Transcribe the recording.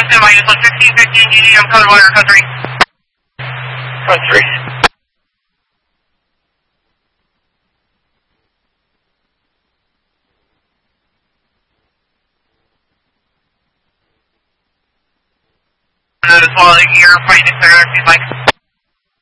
standby, it's on 1515 GDM, code 1 or code 3. Code 3. As well, your flight is there if you'd like.